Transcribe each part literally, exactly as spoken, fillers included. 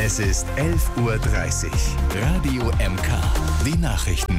Es ist elf Uhr dreißig. Radio M K. Die Nachrichten.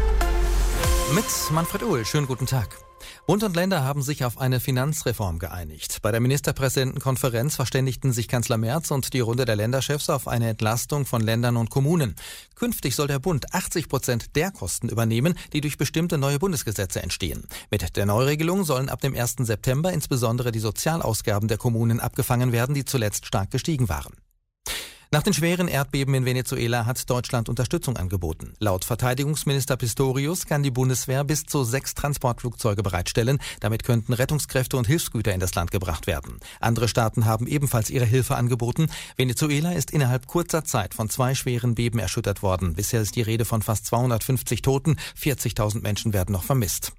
Mit Manfred Uhl. Schönen guten Tag. Bund und Länder haben sich auf eine Finanzreform geeinigt. Bei der Ministerpräsidentenkonferenz verständigten sich Kanzler Merz und die Runde der Länderchefs auf eine Entlastung von Ländern und Kommunen. Künftig soll der Bund achtzig Prozent der Kosten übernehmen, die durch bestimmte neue Bundesgesetze entstehen. Mit der Neuregelung sollen ab dem ersten September insbesondere die Sozialausgaben der Kommunen abgefangen werden, die zuletzt stark gestiegen waren. Nach den schweren Erdbeben in Venezuela hat Deutschland Unterstützung angeboten. Laut Verteidigungsminister Pistorius kann die Bundeswehr bis zu sechs Transportflugzeuge bereitstellen. Damit könnten Rettungskräfte und Hilfsgüter in das Land gebracht werden. Andere Staaten haben ebenfalls ihre Hilfe angeboten. Venezuela ist innerhalb kurzer Zeit von zwei schweren Beben erschüttert worden. Bisher ist die Rede von fast zweihundertfünfzig Toten. vierzigtausend Menschen werden noch vermisst.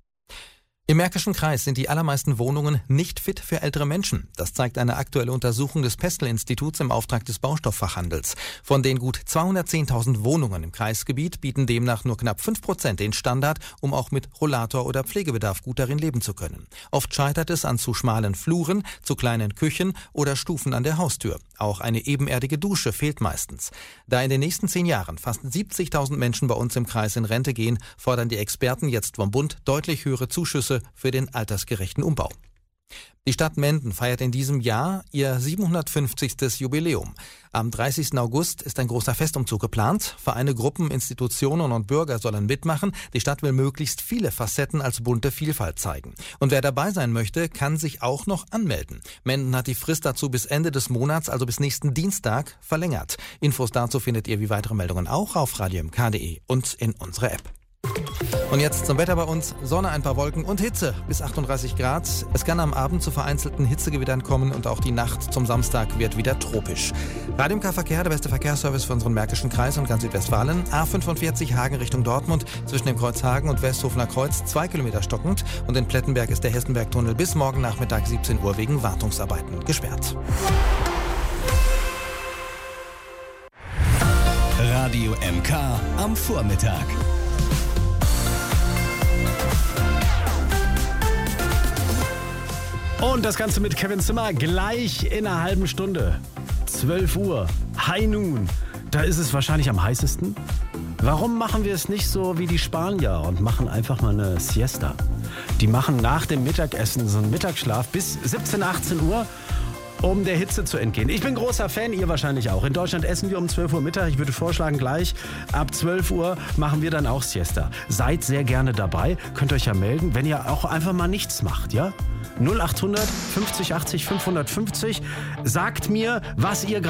Im Märkischen Kreis sind die allermeisten Wohnungen nicht fit für ältere Menschen. Das zeigt eine aktuelle Untersuchung des Pestel-Instituts im Auftrag des Baustofffachhandels. Von den gut zweihundertzehntausend Wohnungen im Kreisgebiet bieten demnach nur knapp fünf Prozent den Standard, um auch mit Rollator oder Pflegebedarf gut darin leben zu können. Oft scheitert es an zu schmalen Fluren, zu kleinen Küchen oder Stufen an der Haustür. Auch eine ebenerdige Dusche fehlt meistens. Da in den nächsten zehn Jahren fast siebzigtausend Menschen bei uns im Kreis in Rente gehen, fordern die Experten jetzt vom Bund deutlich höhere Zuschüsse für den altersgerechten Umbau. Die Stadt Menden feiert in diesem Jahr ihr siebenhundertfünfzigstes Jubiläum. Am dreißigsten August ist ein großer Festumzug geplant. Vereine, Gruppen, Institutionen und Bürger sollen mitmachen. Die Stadt will möglichst viele Facetten als bunte Vielfalt zeigen. Und wer dabei sein möchte, kann sich auch noch anmelden. Menden hat die Frist dazu bis Ende des Monats, also bis nächsten Dienstag, verlängert. Infos dazu findet ihr wie weitere Meldungen auch auf radio m k punkt d e und in unserer App. Und jetzt zum Wetter bei uns. Sonne, ein paar Wolken und Hitze bis achtunddreißig Grad. Es kann am Abend zu vereinzelten Hitzegewittern kommen und auch die Nacht zum Samstag wird wieder tropisch. Radio M K Verkehr, der beste Verkehrsservice für unseren Märkischen Kreis und ganz Südwestfalen. A fünfundvierzig Hagen Richtung Dortmund zwischen dem Kreuz Hagen und Westhofener Kreuz zwei Kilometer stockend. Und in Plettenberg ist der Hessenberg-Tunnel bis morgen Nachmittag siebzehn Uhr wegen Wartungsarbeiten gesperrt. Radio M K am Vormittag. Und das Ganze mit Kevin Zimmer gleich in einer halben Stunde. zwölf Uhr, High Noon. Da ist es wahrscheinlich am heißesten. Warum machen wir es nicht so wie die Spanier und machen einfach mal eine Siesta? Die machen nach dem Mittagessen so einen Mittagsschlaf bis siebzehn, achtzehn Uhr, um der Hitze zu entgehen. Ich bin großer Fan, ihr wahrscheinlich auch. In Deutschland essen wir um zwölf Uhr Mittag. Ich würde vorschlagen, gleich ab zwölf Uhr machen wir dann auch Siesta. Seid sehr gerne dabei. Könnt euch ja melden, wenn ihr auch einfach mal nichts macht, ja? null achthundert fünfzig achtzig fünfhundertfünfzig. Sagt mir, was ihr gerade